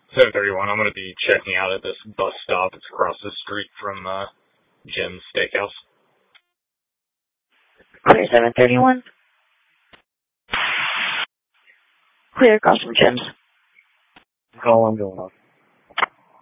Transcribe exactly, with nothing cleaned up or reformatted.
seven thirty-one, I'm going to be checking out at this bus stop. It's across the street from uh, Jim's Steakhouse. Clear seven thirty-one. Clear across from Jim's. Call, I'm going off.